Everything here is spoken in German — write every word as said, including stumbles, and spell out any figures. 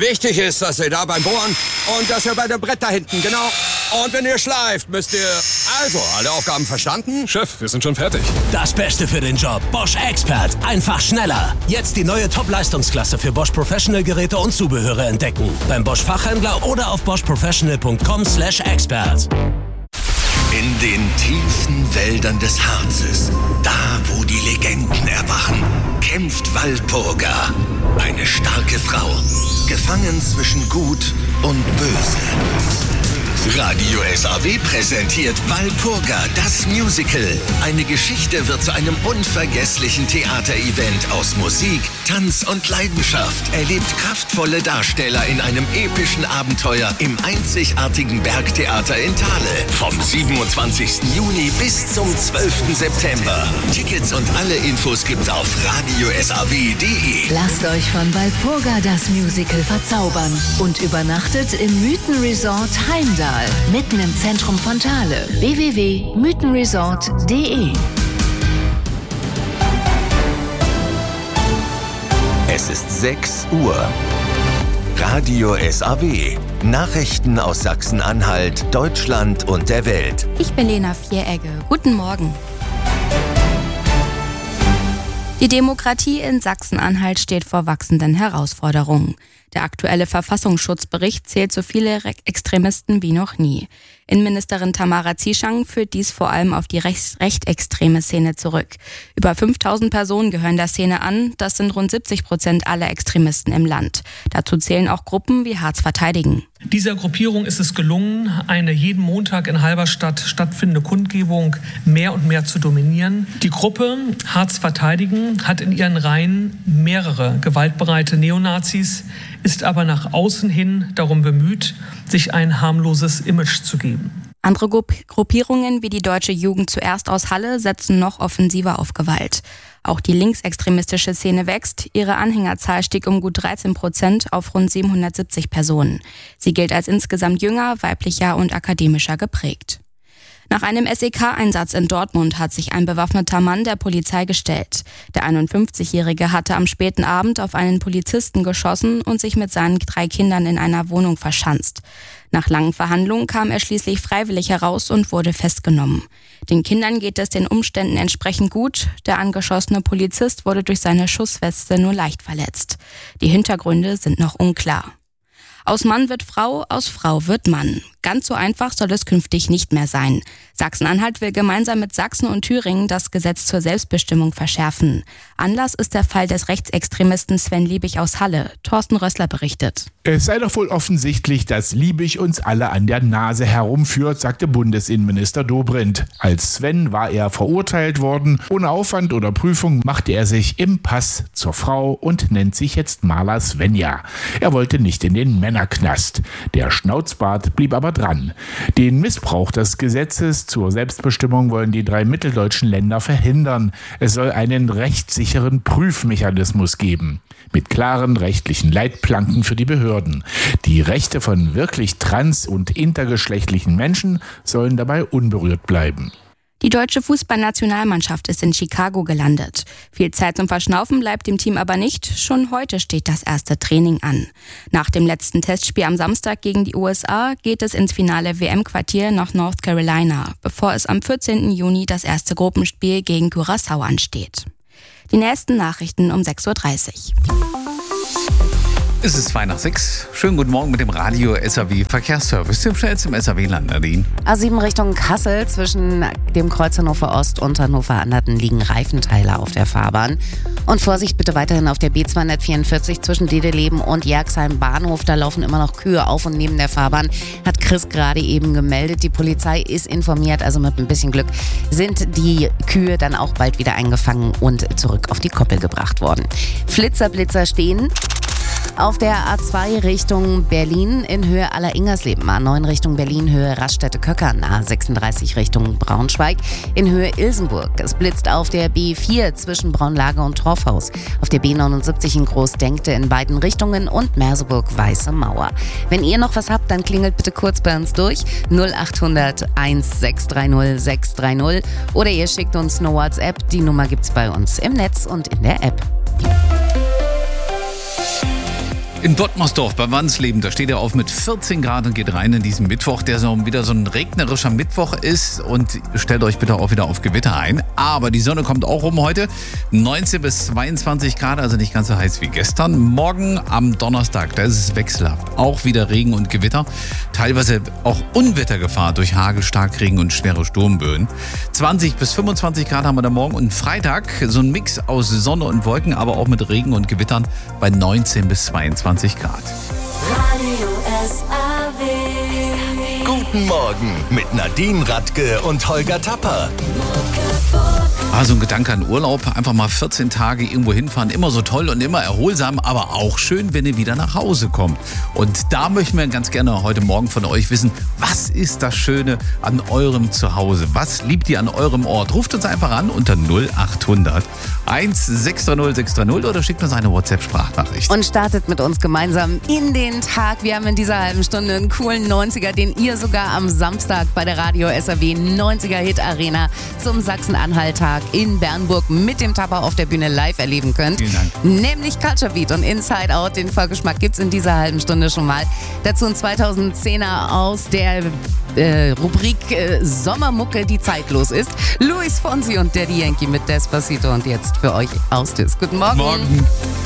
Wichtig ist, dass ihr da beim Bohren und dass ihr bei dem Brett da hinten, genau. Und wenn ihr schleift, müsst ihr... Also, alle Aufgaben verstanden? Chef, wir sind schon fertig. Das Beste für den Job. Bosch Expert. Einfach schneller. Jetzt die neue Top-Leistungsklasse für Bosch Professional Geräte und Zubehöre entdecken. Beim Bosch Fachhändler oder auf bosch professional punkt com slash expert. In den tiefen Wäldern des Harzes, da wo die Legenden erwachen, kämpft Walpurga. Eine starke Frau, gefangen zwischen Gut und Böse. Radio S A W präsentiert Walpurga, das Musical. Eine Geschichte wird zu einem unvergesslichen Theaterevent aus Musik, Tanz und Leidenschaft. Erlebt kraftvolle Darsteller in einem epischen Abenteuer im einzigartigen Bergtheater in Thale. Vom siebenundzwanzigsten Juni bis zum zwölften September. Tickets und alle Infos gibt's auf radio s a w punkt d e. Lasst euch von Walpurga das Musical verzaubern und übernachtet im Mythenresort Heimdall. Mitten im Zentrum von Thale. w w w punkt mythenresort punkt d e. Es ist sechs Uhr. Radio S A W. Nachrichten aus Sachsen-Anhalt, Deutschland und der Welt. Ich bin Lena Vieregge. Guten Morgen. Die Demokratie in Sachsen-Anhalt steht vor wachsenden Herausforderungen. Der aktuelle Verfassungsschutzbericht zählt so viele Re- Extremisten wie noch nie. Innenministerin Tamara Zieschang führt dies vor allem auf die rechts- rechtsextreme Szene zurück. Über fünftausend Personen gehören der Szene an. Das sind rund siebzig Prozent aller Extremisten im Land. Dazu zählen auch Gruppen wie Harz verteidigen. Dieser Gruppierung ist es gelungen, eine jeden Montag in Halberstadt stattfindende Kundgebung mehr und mehr zu dominieren. Die Gruppe Harz verteidigen hat in ihren Reihen mehrere gewaltbereite Neonazis, ist aber nach außen hin darum bemüht, sich ein harmloses Image zu geben. Andere Gruppierungen wie die Deutsche Jugend zuerst aus Halle setzen noch offensiver auf Gewalt. Auch die linksextremistische Szene wächst. Ihre Anhängerzahl stieg um gut dreizehn Prozent auf rund siebenhundertsiebzig Personen. Sie gilt als insgesamt jünger, weiblicher und akademischer geprägt. Nach einem S E K-Einsatz in Dortmund hat sich ein bewaffneter Mann der Polizei gestellt. Der einundfünfzigjährige hatte am späten Abend auf einen Polizisten geschossen und sich mit seinen drei Kindern in einer Wohnung verschanzt. Nach langen Verhandlungen kam er schließlich freiwillig heraus und wurde festgenommen. Den Kindern geht es den Umständen entsprechend gut. Der angeschossene Polizist wurde durch seine Schussweste nur leicht verletzt. Die Hintergründe sind noch unklar. Aus Mann wird Frau, aus Frau wird Mann. Ganz so einfach soll es künftig nicht mehr sein. Sachsen-Anhalt will gemeinsam mit Sachsen und Thüringen das Gesetz zur Selbstbestimmung verschärfen. Anlass ist der Fall des Rechtsextremisten Sven Liebig aus Halle. Thorsten Rössler berichtet. Es sei doch wohl offensichtlich, dass Liebig uns alle an der Nase herumführt, sagte Bundesinnenminister Dobrindt. Als Sven war er verurteilt worden. Ohne Aufwand oder Prüfung machte er sich im Pass zur Frau und nennt sich jetzt Maler Svenja. Er wollte nicht in den Männerknast. Der Schnauzbart blieb aber dran. Den Missbrauch des Gesetzes zur Selbstbestimmung wollen die drei mitteldeutschen Länder verhindern. Es soll einen rechtssicheren Prüfmechanismus geben. Mit klaren rechtlichen Leitplanken für die Behörden. Die Rechte von wirklich trans- und intergeschlechtlichen Menschen sollen dabei unberührt bleiben. Die deutsche Fußballnationalmannschaft ist in Chicago gelandet. Viel Zeit zum Verschnaufen bleibt dem Team aber nicht. Schon heute steht das erste Training an. Nach dem letzten Testspiel am Samstag gegen die U S A geht es ins finale W M-Quartier nach North Carolina, bevor es am vierzehnten Juni das erste Gruppenspiel gegen Curaçao ansteht. Die nächsten Nachrichten um sechs Uhr dreißig. Es ist zwei nach sechs. Schönen guten Morgen mit dem Radio S A W Verkehrsservice, dem schnellsten im S A W-Land, Nadine. A sieben Richtung Kassel, zwischen dem Kreuz Hannover Ost und Hannover Anderten liegen Reifenteile auf der Fahrbahn. Und Vorsicht bitte weiterhin auf der B zweihundertvierundvierzig zwischen Dedeleben und Jerxheim Bahnhof. Da laufen immer noch Kühe auf und neben der Fahrbahn, hat Chris gerade eben gemeldet. Die Polizei ist informiert, also mit ein bisschen Glück sind die Kühe dann auch bald wieder eingefangen und zurück auf die Koppel gebracht worden. Flitzerblitzer stehen auf der A zwei Richtung Berlin in Höhe Aller-Ingersleben, A neun Richtung Berlin, Höhe Raststätte-Köckern, A sechsunddreißig Richtung Braunschweig in Höhe Ilsenburg. Es blitzt auf der B vier zwischen Braunlage und Torfhaus, auf der B neunundsiebzig in Großdenkte in beiden Richtungen und Merseburg-Weiße Mauer. Wenn ihr noch was habt, dann klingelt bitte kurz bei uns durch null achthundert eins sechs drei null sechs drei null oder ihr schickt uns eine WhatsApp. Die Nummer gibt's bei uns im Netz und in der App. In Bottmersdorf bei Wansleben, da steht er auf mit vierzehn Grad und geht rein in diesen Mittwoch, der so wieder so ein regnerischer Mittwoch ist. Und stellt euch bitte auch wieder auf Gewitter ein. Aber die Sonne kommt auch rum heute. neunzehn bis zweiundzwanzig Grad, also nicht ganz so heiß wie gestern. Morgen am Donnerstag, da ist es wechselhaft. Auch wieder Regen und Gewitter. Teilweise auch Unwettergefahr durch Hagel, Starkregen und schwere Sturmböen. zwanzig bis fünfundzwanzig Grad haben wir da morgen. Und Freitag so ein Mix aus Sonne und Wolken, aber auch mit Regen und Gewittern bei neunzehn bis zweiundzwanzig Grad. Radio S A W. Guten Morgen mit Nadine Radke und Holger Tapper. Also ein Gedanke an Urlaub, einfach mal vierzehn Tage irgendwo hinfahren, immer so toll und immer erholsam, aber auch schön, wenn ihr wieder nach Hause kommt. Und da möchten wir ganz gerne heute Morgen von euch wissen, was ist das Schöne an eurem Zuhause? Was liebt ihr an eurem Ort? Ruft uns einfach an unter null acht hundert sechs drei null sechs drei null oder schickt uns eine WhatsApp-Sprachnachricht. Und startet mit uns gemeinsam in den Tag. Wir haben in dieser halben Stunde einen coolen neunziger, den ihr sogar am Samstag bei der Radio S A W neunziger Hit Arena zum Sachsen-Anhalt-Tag in Bernburg mit dem Tapper auf der Bühne live erleben könnt. Vielen Dank. Nämlich Culture Beat und Inside Out. Den Vollgeschmack gibt's in dieser halben Stunde schon mal. Dazu ein zweitausendzehner aus der äh, Rubrik äh, Sommermucke, die zeitlos ist. Luis Fonsi und Daddy Yankee mit Despacito und jetzt für euch Ausdis. Guten Morgen. Morgen.